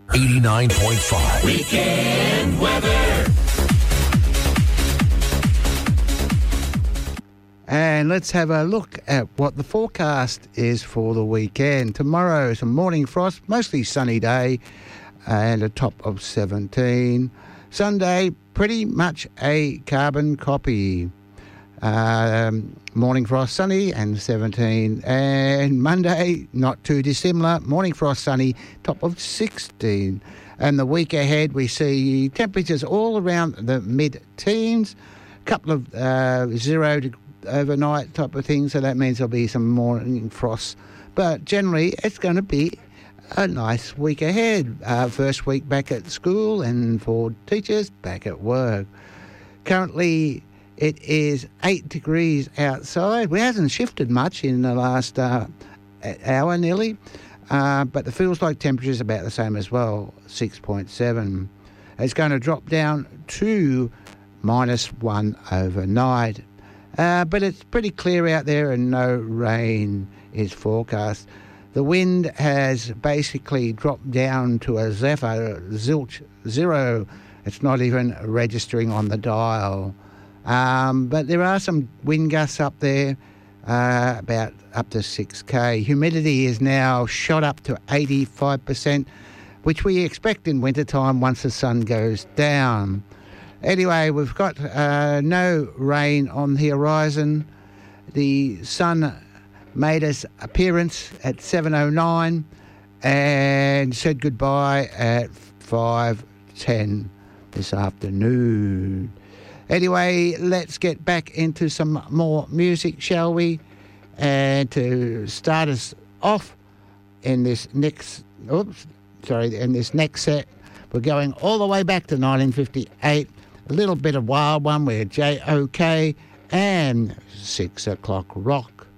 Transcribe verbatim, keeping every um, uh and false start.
eighty-nine point five. Weekend weather. And let's have a look at what the forecast is for the weekend. Tomorrow, some morning frost, mostly sunny day, and a top of seventeen. Sunday, pretty much a carbon copy. Um, morning frost, sunny, and seventeen. And Monday, not too dissimilar. Morning frost, sunny, top of sixteen. And the week ahead, we see temperatures all around the mid-teens. A couple of uh, zero to overnight type of thing, so that means there'll be some morning frost. But generally, it's going to be a nice week ahead. Uh, first week back at school, and for teachers, back at work. Currently, it is eight degrees outside. It hasn't shifted much in the last uh, hour nearly, uh, but the feels like temperature is about the same as well, six point seven. It's going to drop down to minus one overnight. Uh, but it's pretty clear out there and no rain is forecast. The wind has basically dropped down to a zephyr, zilch, zero. It's not even registering on the dial. Um, but there are some wind gusts up there, uh, about up to six K. Humidity is now shot up to eighty-five percent, which we expect in wintertime once the sun goes down. Anyway, we've got uh, no rain on the horizon. The sun made its appearance at seven oh nine and said goodbye at five ten this afternoon. Anyway, let's get back into some more music, shall we? And to start us off in this next, oops, sorry, in this next set, we're going all the way back to nineteen fifty-eight. A little bit of Wild One with J O K and Six O'Clock Rock.